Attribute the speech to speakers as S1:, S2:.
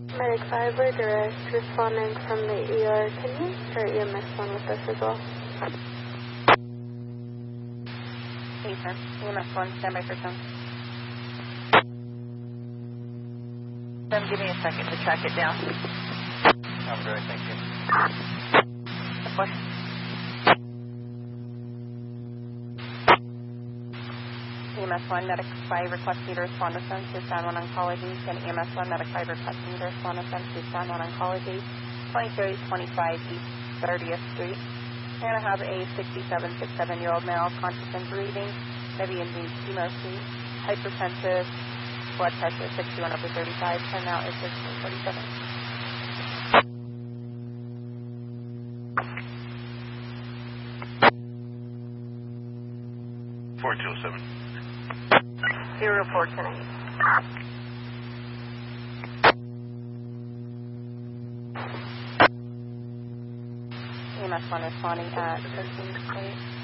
S1: Medic 5, we're direct responding from the ER. Can you start EMS 1 with us as well?
S2: Hey, sir. EMS 1, standby for phone. Then give me a second to track it down.
S3: I'm direct, thank you.
S2: Of course. EMS 1, Medic 5, requesting to respond to Sun to San Juan Oncology. And EMS 1, Medic 5, requesting to respond to Sun to San Juan Oncology, 2325 East 30th Street. We're going to have a 67-year-old male, conscious and breathing, maybe induced chemotherapy, hypertensive, blood pressure 61/35, and now is 1647. Zero 410. EMS 1 responding at 13:08.